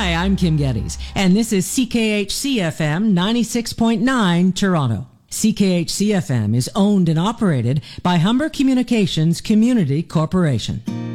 Hi, I'm Kim Geddes, and this is CKHC-FM 96.9 Toronto. CKHC-FM is owned and operated by Humber Communications Community Corporation.